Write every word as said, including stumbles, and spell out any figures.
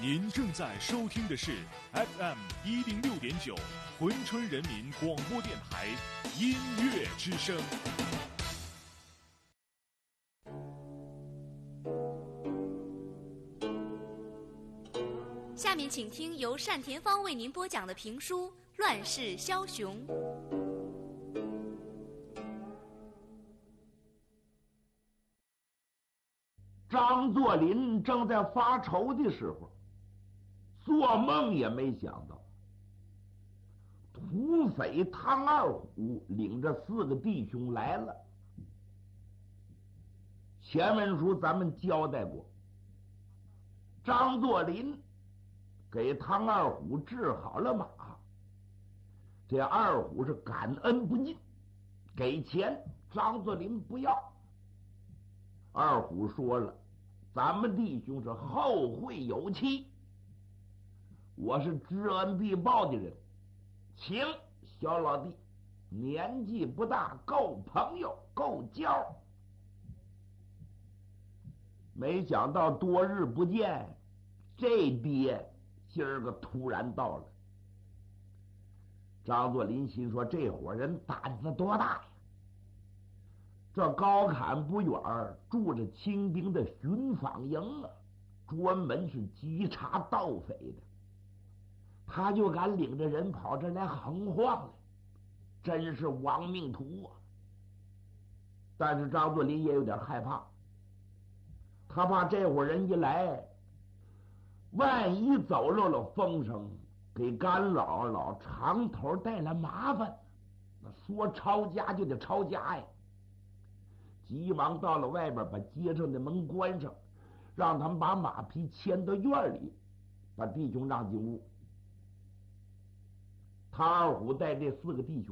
您正在收听的是 F M 一零六点九珲春人民广播电台音乐之声。 下面请听由单田芳为您播讲的评书《乱世枭雄》。 张作霖正在发愁的时候，做梦也没想到，土匪唐二虎领着四个弟兄来了。前文书咱们交代过，张作霖给唐二虎治好了马，这二虎是感恩不尽，给钱张作霖不要。二虎说了，咱们弟兄是后会有期，我是知恩必报的人，请小老弟，年纪不大，够朋友，够交。没想到多日不见，这爹今儿个突然到了。张作霖心说，这伙人胆子多大呀？这高坎不远住着清兵的巡访营啊，专门是稽查盗匪的，他就敢领着人跑这来横晃来，真是亡命徒啊！但是张作霖也有点害怕，他怕这伙人一来，万一走漏了风声，给干姥姥长头带来麻烦，那说抄家就得抄家呀！急忙到了外边，把街上的门关上，让他们把马匹牵到院里，把弟兄让进屋。唐二虎带这四个弟兄